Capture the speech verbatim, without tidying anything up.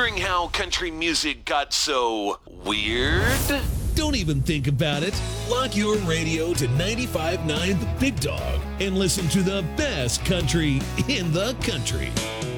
wondering how country music got so weird? Don't even think about it. Lock your radio to ninety-five point nine The Big Dog and listen to the best country in the country.